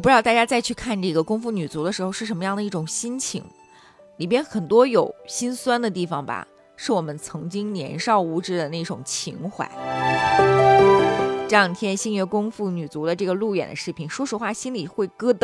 不知道大家再去看这个功夫女足的时候是什么样的一种心情，里边很多有心酸的地方吧，是我们曾经年少无知的那种情怀。这两天星月功夫女足的这个路演的视频，说实话心里会咯噔。